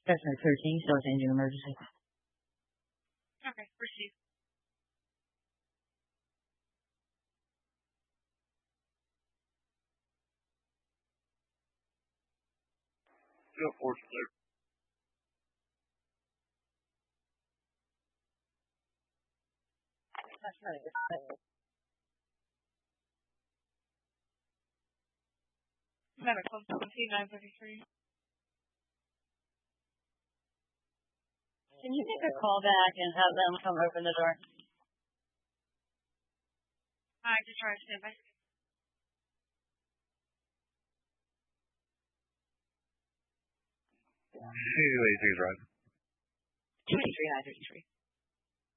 Customer 13, still changing emergency. Okay, receive. Go forward, clear. That's right. Medical 17933. Can you make a call back and have them come open the door? I just try to stand by. 283 drive. 283-933.